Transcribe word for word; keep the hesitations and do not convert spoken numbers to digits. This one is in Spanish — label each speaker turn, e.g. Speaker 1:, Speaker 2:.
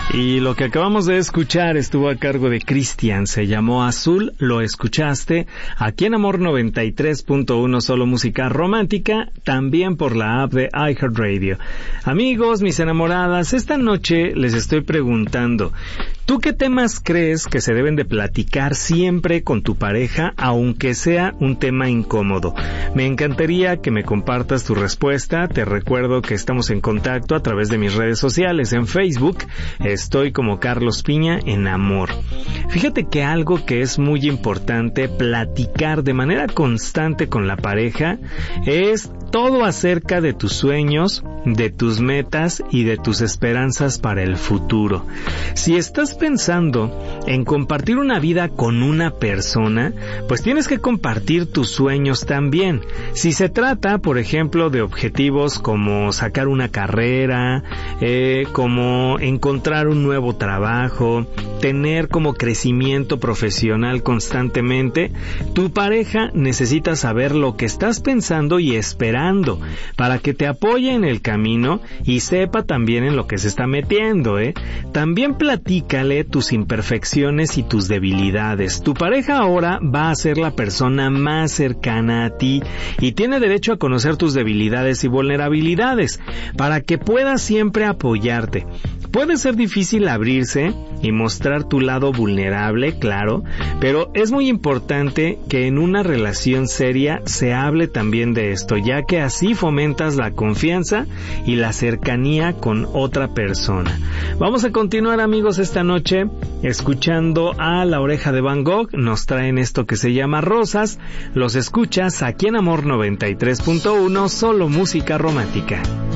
Speaker 1: Y lo que acabamos de escuchar estuvo a cargo de Cristian, se llamó Azul, lo escuchaste aquí en Amor noventa y tres punto uno, solo música romántica, también por la app de iHeartRadio. Amigos, mis enamoradas, esta noche les estoy preguntando, ¿tú qué temas crees que se deben de platicar siempre con tu pareja, aunque sea un tema incómodo? Me encantaría que me compartas tu respuesta. Te recuerdo que estamos en contacto a través de mis redes sociales. En Facebook estoy como Carlos Piña en Amor. Fíjate que algo que es muy importante platicar de manera constante con la pareja es todo acerca de tus sueños, de tus metas y de tus esperanzas para el futuro. Si estás pensando en compartir una vida con una persona, pues tienes que compartir tus sueños también. Si se trata, por ejemplo, de objetivos como sacar una carrera, eh, como encontrar un nuevo trabajo, tener como crecimiento profesional constantemente, tu pareja necesita saber lo que estás pensando y esperando para que te apoye en el camino y sepa también en lo que se está metiendo, ¿eh? También platícale tus imperfecciones y tus debilidades. Tu pareja ahora va a ser la persona más cercana a ti y tiene derecho a conocer tus debilidades y vulnerabilidades para que pueda siempre apoyarte. Puede ser difícil abrirse y mostrar tu lado vulnerable, claro, pero es muy importante que en una relación seria se hable también de esto, ya que así fomentas la confianza y la cercanía con otra persona. Vamos a continuar, amigos, esta noche escuchando a La Oreja de Van Gogh. Nos traen esto que se llama Rosas. Los escuchas aquí en Amor noventa y tres punto uno, solo música romántica.